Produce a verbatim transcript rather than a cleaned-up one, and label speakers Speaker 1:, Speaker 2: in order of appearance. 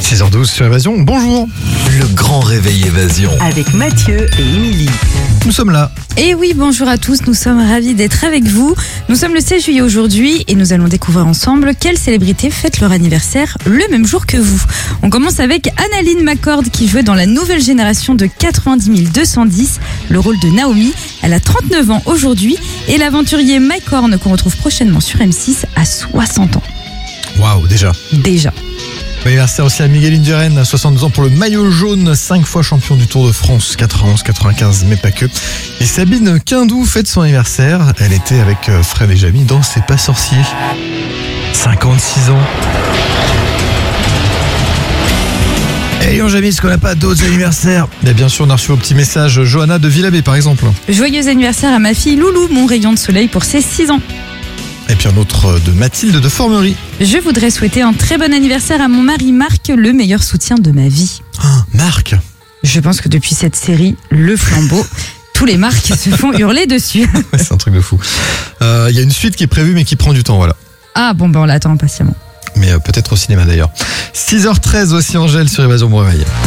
Speaker 1: six heures douze sur Évasion, bonjour.
Speaker 2: Le grand réveil Évasion.
Speaker 3: Avec Mathieu et Émilie.
Speaker 1: Nous sommes là.
Speaker 4: Et oui, bonjour à tous, nous sommes ravis d'être avec vous. Nous sommes le seize juillet aujourd'hui et nous allons découvrir ensemble quelles célébrités fêtent leur anniversaire le même jour que vous. On commence avec Annalyn McCord qui jouait dans la nouvelle génération de quatre-vingt-dix mille deux cent dix le rôle de Naomi. Elle a trente-neuf ans aujourd'hui et l'aventurier Mike Horn qu'on retrouve prochainement sur M six a soixante ans.
Speaker 1: Waouh, déjà.
Speaker 4: Déjà.
Speaker 1: Bon anniversaire aussi à Miguel Indurain, soixante-deux ans pour le maillot jaune, cinq fois champion du Tour de France, quatre-vingt-onze quatre-vingt-quinze, mais pas que. Et Sabine Quindou fête son anniversaire. Elle était avec Fred et Jamy dans C'est pas sorcier. cinquante-six ans. Et Yon Jamy, est-ce qu'on n'a pas d'autres anniversaires ? Mais bien sûr, on a reçu vos petits messages. Johanna de Villabé, par exemple.
Speaker 4: Joyeux anniversaire à ma fille Loulou, mon rayon de soleil pour ses six ans.
Speaker 1: Et puis un autre de Mathilde de Formerie.
Speaker 4: Je voudrais souhaiter un très bon anniversaire à mon mari Marc, le meilleur soutien de ma vie.
Speaker 1: Ah, Marc.
Speaker 4: Je pense que depuis cette série, Le Flambeau, tous les Marcs se font hurler dessus.
Speaker 1: Ouais, c'est un truc de fou. Il euh, y a une suite qui est prévue mais qui prend du temps, voilà.
Speaker 4: Ah bon, ben on l'attend impatiemment.
Speaker 1: Mais euh, peut-être au cinéma d'ailleurs. six heures treize aussi Angèle sur Évasion Bon Réveil.